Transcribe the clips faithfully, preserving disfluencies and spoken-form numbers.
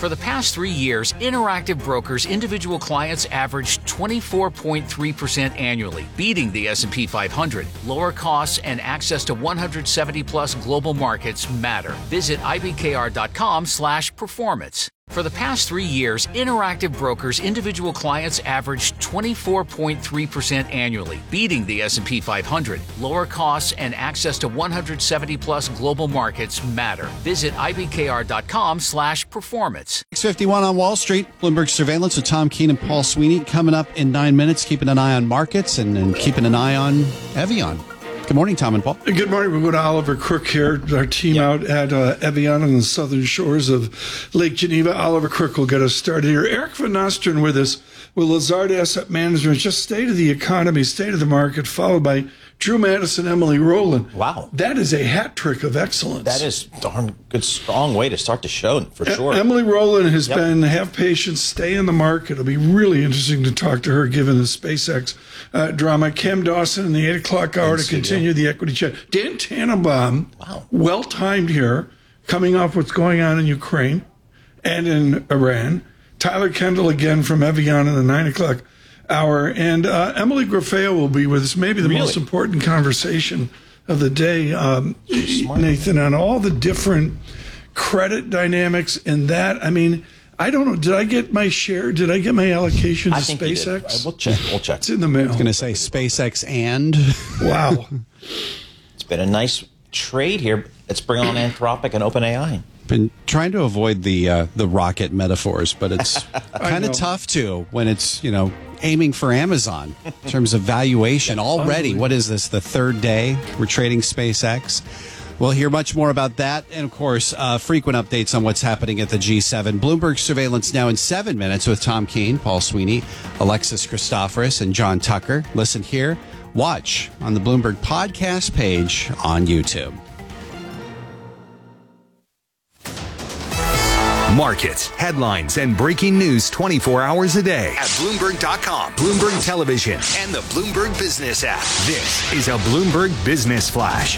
For the past three years, Interactive Brokers individual clients averaged twenty-four point three percent annually, beating the S and P five hundred. Lower costs and access to one hundred seventy plus global markets matter. Visit I B K R dot com slash performance. For the past three years, Interactive Brokers individual clients averaged twenty-four point three percent annually, beating the S and P five hundred. Lower costs and access to one hundred seventy plus global markets matter. Visit I B K R dot com slash performance. six fifty-one on Wall Street, Bloomberg Surveillance with Tom Keene and Paul Sweeney. Coming up in nine minutes, keeping an eye on markets and, and keeping an eye on Evian. Good morning, Tom and Paul. Good morning. We're going to Oliver Crook here, our team yep. out at uh, Evian on the southern shores of Lake Geneva. Oliver Crook will get us started here. Eric Van Nostrand with us with Lazard Asset Management. Just state of the economy, state of the market, followed by Drew Madison, Emily Rowland. Wow. That is a hat trick of excellence. That is a darn good, strong way to start the show, for sure. E- Emily Rowland has yep. been, have patience, stay in the market. It'll be really interesting to talk to her given the SpaceX uh, drama. Cam Dawson in the eight o'clock hour to continue the equity chat. Dan Tannenbaum, wow. well-timed here, coming off what's going on in Ukraine and in Iran. Tyler Kendall again from Evian in the nine o'clock hour. And uh, Emily Grafeo will be with us, maybe the really? most important conversation of the day, um, Nathan, on all the different credit dynamics and that. I mean, I don't know. Did I get my share? Did I get my allocation to I think SpaceX? You did. We'll check. We'll check. It's in the mail. I was going to say SpaceX and. Wow. It's been a nice trade here. Let's bring on Anthropic and OpenAI. Been trying to avoid the uh, the rocket metaphors, but it's kind of tough to when it's, you know, aiming for Amazon in terms of valuation already. What is this, the third day we're trading SpaceX? We'll hear much more about that. And, of course, uh, frequent updates on what's happening at the G seven. Bloomberg Surveillance now in seven minutes with Tom Keene, Paul Sweeney, Alexis Christoforous, and John Tucker. Listen here. Watch on the Bloomberg podcast page on YouTube. Markets, headlines, and breaking news twenty-four hours a day at Bloomberg dot com, Bloomberg Television, and the Bloomberg Business app. This is a Bloomberg Business Flash.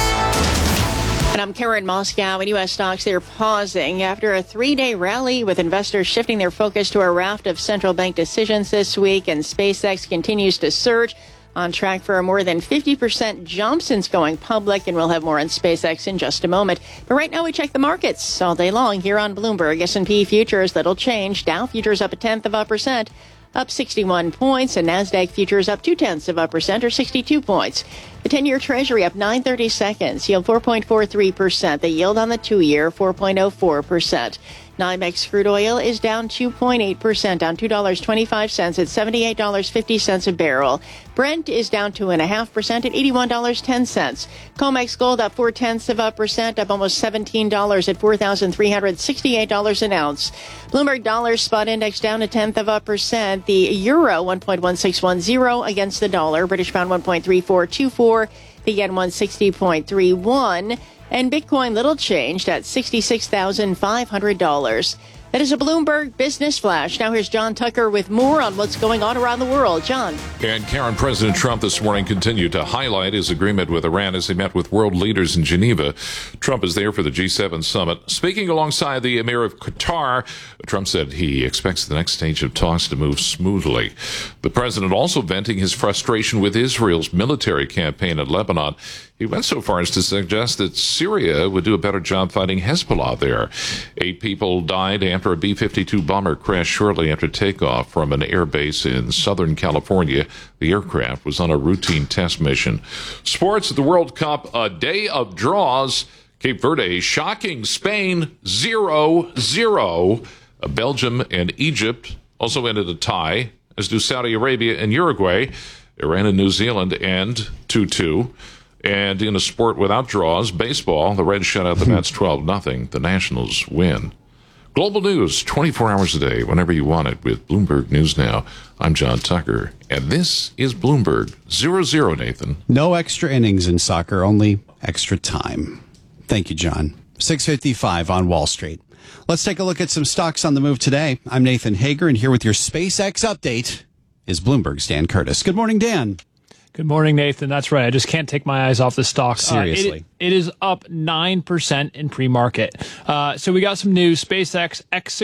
And I'm Karen Moscow. In U S stocks, they're pausing after a three-day rally with investors shifting their focus to a raft of central bank decisions this week, and SpaceX continues to surge, on track for a more than fifty percent jump since going public, and we'll have more on SpaceX in just a moment. But right now we check the markets all day long here on Bloomberg. S and P futures, little change. Dow futures up a tenth of a percent, up sixty-one points, and NASDAQ futures up two-tenths of a percent, or sixty-two points. The ten-year Treasury up nine thirty seconds, yield four point four three percent. The yield on the two-year, four point oh four percent. NYMEX crude oil is down two point eight percent, down two dollars and twenty-five cents at seventy-eight dollars and fifty cents a barrel. Brent is down two point five percent at eighty-one dollars and ten cents. COMEX gold up four tenths of a percent, up almost seventeen dollars at four thousand three hundred sixty-eight dollars an ounce. Bloomberg dollar spot index down a tenth of a percent. The euro one point one six one zero against the dollar. British pound one point three four two four. The yen one sixty point three one. And Bitcoin little changed at sixty-six thousand five hundred dollars. That is a Bloomberg Business Flash. Now here's John Tucker with more on what's going on around the world. John. And Karen, President Trump this morning continued to highlight his agreement with Iran as he met with world leaders in Geneva. Trump is there for the G seven summit. Speaking alongside the Emir of Qatar, Trump said he expects the next stage of talks to move smoothly. The president also venting his frustration with Israel's military campaign in Lebanon. He went so far as to suggest that Syria would do a better job fighting Hezbollah there. Eight people died after a B fifty-two bomber crashed shortly after takeoff from an air base in Southern California. The aircraft was on a routine test mission. Sports at the World Cup, a day of draws. Cape Verde shocking Spain zero zero. Belgium and Egypt also ended a tie, as do Saudi Arabia and Uruguay. Iran and New Zealand end two two. And in a sport without draws, baseball, the Reds shut out the Mets twelve nothing. The Nationals win. Global news, twenty-four hours a day, whenever you want it, with Bloomberg News Now. I'm John Tucker, and this is Bloomberg zero zero, Nathan. No extra innings in soccer, only extra time. Thank you, John. six fifty-five on Wall Street. Let's take a look at some stocks on the move today. I'm Nathan Hager, and here with your SpaceX update is Bloomberg's Dan Curtis. Good morning, Dan. Good morning, Nathan. That's right. I just can't take my eyes off the stock. Seriously. Uh, it, it is up nine percent in pre-market. Uh, so we got some news. SpaceX X